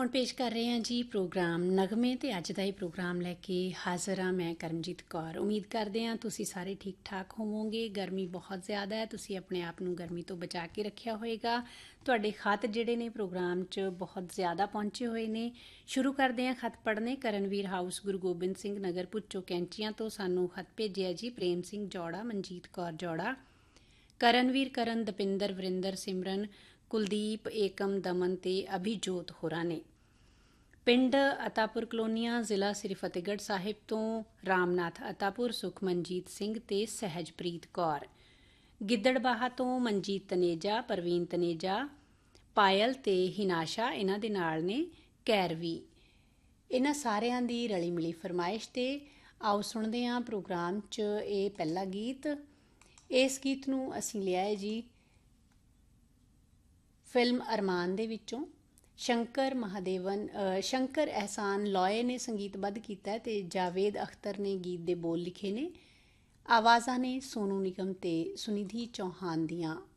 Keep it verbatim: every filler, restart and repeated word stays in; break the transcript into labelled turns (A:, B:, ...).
A: ਹੁਣ ਪੇਸ਼ ਕਰ ਰਹੇ ਹਾਂ ਜੀ ਪ੍ਰੋਗਰਾਮ ਨਗਮੇ ਅਤੇ ਅੱਜ ਦਾ ਇਹ ਪ੍ਰੋਗਰਾਮ ਲੈ ਕੇ ਹਾਜ਼ਰ ਹਾਂ ਮੈਂ ਕਰਮਜੀਤ ਕੌਰ। ਉਮੀਦ ਕਰਦੇ ਹਾਂ ਤੁਸੀਂ ਸਾਰੇ ਠੀਕ ਠਾਕ ਹੋਵੋਗੇ। ਗਰਮੀ ਬਹੁਤ ਜ਼ਿਆਦਾ ਹੈ, ਤੁਸੀਂ ਆਪਣੇ ਆਪ ਨੂੰ ਗਰਮੀ ਤੋਂ ਬਚਾ ਕੇ ਰੱਖਿਆ ਹੋਏਗਾ। ਤੁਹਾਡੇ ਖਤ ਜਿਹੜੇ ਨੇ ਪ੍ਰੋਗਰਾਮ 'ਚ ਬਹੁਤ ਜ਼ਿਆਦਾ ਪਹੁੰਚੇ ਹੋਏ ਨੇ। ਸ਼ੁਰੂ ਕਰਦੇ ਹਾਂ ਖਤ ਪੜ੍ਹਨੇ। ਕਰਨਵੀਰ ਹਾਊਸ ਗੁਰੂ ਗੋਬਿੰਦ ਸਿੰਘ ਨਗਰ ਭੁੱਚੋ ਕੈਂਚੀਆਂ ਤੋਂ ਸਾਨੂੰ ਖਤ ਭੇਜਿਆ ਜੀ ਪ੍ਰੇਮ ਸਿੰਘ ਜੌੜਾ, ਮਨਜੀਤ ਕੌਰ ਜੌੜਾ, ਕਰਨਵੀਰ, ਕਰਨ, ਦਪਿੰਦਰ, ਵਰਿੰਦਰ, ਸਿਮਰਨ, ਕੁਲਦੀਪ, ਏਕਮ, ਦਮਨ ਤੇ ਅਭਿਜੋਤ ਹੋਰਾਂ ਨੇ। ਪਿੰਡ ਅਤਾਪੁਰ ਕਲੋਨੀਆਂ, ਜ਼ਿਲ੍ਹਾ ਸ੍ਰੀ ਫਤਿਹਗੜ੍ਹ ਸਾਹਿਬ ਤੋਂ ਰਾਮਨਾਥ ਅਤਾਪੁਰ, ਸੁਖਮਨਜੀਤ ਸਿੰਘ ਤੇ ਸਹਿਜਪ੍ਰੀਤ ਕੌਰ। ਗਿੱਦੜਬਾਹਾ ਤੋਂ ਮਨਜੀਤ ਤਨੇਜਾ, ਪ੍ਰਵੀਨ ਤਨੇਜਾ, ਪਾਇਲ ਤੇ ਹਿਨਾਸ਼ਾ ਇਹਨਾਂ ਦੇ ਨਾਲ ਨੇ ਕੈਰਵੀ। ਇਹਨਾਂ ਸਾਰਿਆਂ ਦੀ ਰਲੀ ਮਿਲੀ ਫਰਮਾਇਸ਼ ਤੇ ਆਓ ਸੁਣਦੇ ਹਾਂ ਪ੍ਰੋਗਰਾਮ 'ਚ ਇਹ ਪਹਿਲਾ ਗੀਤ। ਇਸ ਗੀਤ ਨੂੰ ਅਸੀਂ ਲਿਆ ਹੈ ਜੀ ਫਿਲਮ ਅਰਮਾਨ ਦੇ ਵਿੱਚੋਂ। ਸ਼ੰਕਰ ਮਹਾਦੇਵਨ ਸ਼ੰਕਰ ਅਹਿਸਾਨ ਲੋਏ ਨੇ ਸੰਗੀਤਬੱਧ ਕੀਤਾ ਅਤੇ ਜਾਵੇਦ ਅਖਤਰ ਨੇ ਗੀਤ ਦੇ ਬੋਲ ਲਿਖੇ ਨੇ। ਆਵਾਜ਼ਾਂ ਨੇ ਸੋਨੂ ਨਿਗਮ ਤੇ ਸੁਨਿਧੀ ਚੌਹਾਨ ਦੀਆਂ।